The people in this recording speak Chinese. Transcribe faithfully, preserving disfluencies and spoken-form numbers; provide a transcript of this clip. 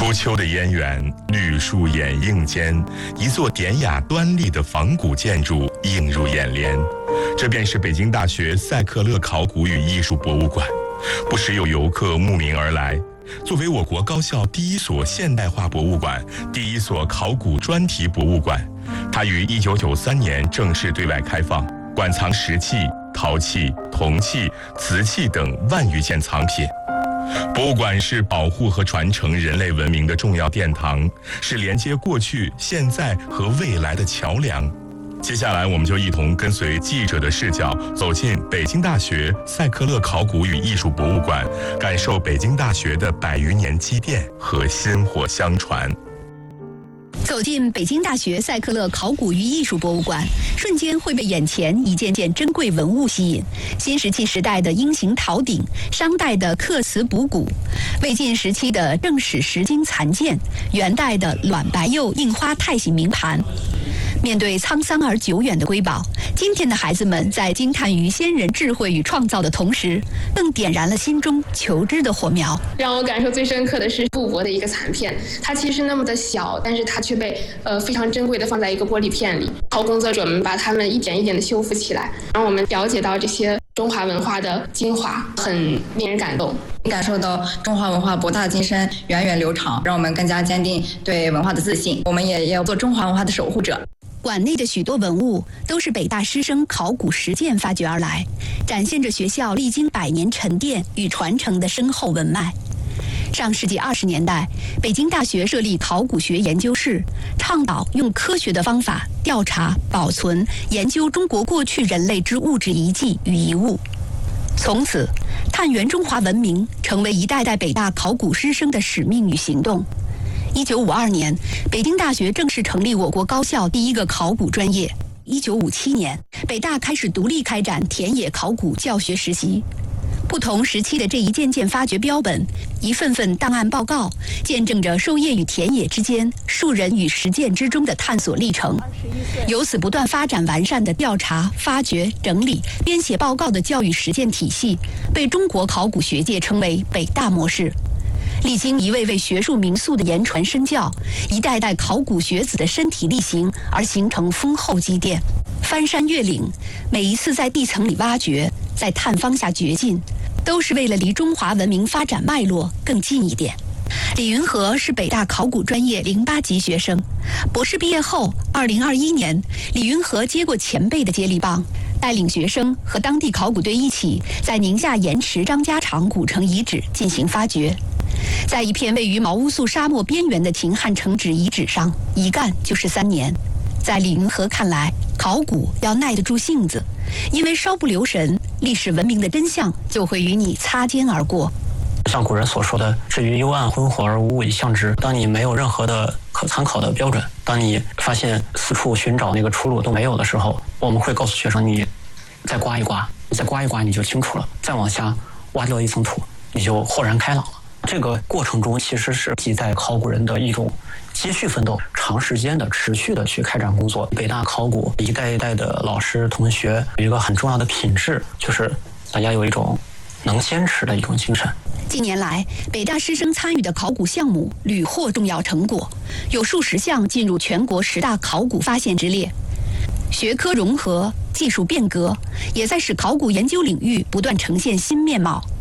幽秋的燕园，绿树掩映间，一座典雅端丽的仿古建筑映入眼帘。这便是北京大学赛克勒考古与艺术博物馆。不时有游客慕名而来。作为我国高校第一所现代化博物馆、第一所考古专题博物馆，它于一九九三年正式对外开放，馆藏石器、陶器、铜器、瓷器等万余件藏品。博物馆是保护和传承人类文明的重要殿堂，是连接过去、现在和未来的桥梁。接下来，我们就一同跟随记者的视角，走进北京大学赛克勒考古与艺术博物馆，感受北京大学的百余年积淀和薪火相传。 走进北京大学赛克勒考古与艺术博物馆，瞬间会被眼前一件件珍贵文物吸引。新石器时代的鹰形陶鼎，商代的刻瓷补骨，魏晋时期的正史石经残件，元代的卵白釉印花钛形铭盘。面对沧桑而久远的瑰宝，今天的孩子们在惊叹于先人智慧与创造的同时，更点燃了心中求知的火苗。 让我感受最深刻的是布帛的一个残片，它其实那么的小，但是它却被呃非常珍贵的放在一个玻璃片里。考古工作者们把它们一点一点的修复起来，让我们了解到这些中华文化的精华，很令人感动。 感受到中华文化博大精深、源远流长，让我们更加坚定对文化的自信。我们也要做中华文化的守护者。 馆内的许多文物都是北大师生考古实践发掘而来，展现着学校历经百年沉淀与传承的深厚文脉。上世纪二十年代，北京大学设立考古学研究室，倡导用科学的方法调查、保存、研究中国过去人类之物质遗迹与遗物。从此，探源中华文明成为一代代北大考古师生的使命与行动。一九五二年，北京大学正式成立我国高校第一个考古专业。一九五七年，北大开始独立开展田野考古教学实习。不同时期的这一件件发掘标本，一份份档案报告，见证着授业与田野之间、树人与实践之中的探索历程。由此不断发展完善的调查、发掘、整理、编写报告的教育实践体系，被中国考古学界称为北大模式。历经一位位学术名宿的言传身教，一代代考古学子的身体力行，而形成丰厚积淀。翻山越岭，每一次在地层里挖掘，在探方下掘进，都是为了离中华文明发展脉络更近一点。李云和是北大考古专业零八级学生，博士毕业后，二零二一年，李云和接过前辈的接力棒，带领学生和当地考古队一起，在宁夏盐池张家场古城遗址进行发掘。在一片位于毛乌素沙漠边缘的秦汉城址遗址上，一干就是三年。在李云和看来，考古要耐得住性子，因为稍不留神，历史文明的真相就会与你擦肩而过。 像古人所说的，至于幽暗昏火而无伪象之。当你没有任何的可参考的标准，当你发现四处寻找那个出路都没有的时候，我们会告诉学生，你再刮一刮，你再刮一刮，你就清楚了。再往下挖掉一层土，你就豁然开朗了。这个过程中其实是记载考古人的一种接续奋斗，长时间的持续的去开展工作。北大考古一代一代的老师同学有一个很重要的品质，就是大家有一种能坚持的一种精神。 近年来，北大师生参与的考古项目屡获重要成果，有数十项进入全国十大考古发现之列。学科融合、技术变革，也在使考古研究领域不断呈现新面貌。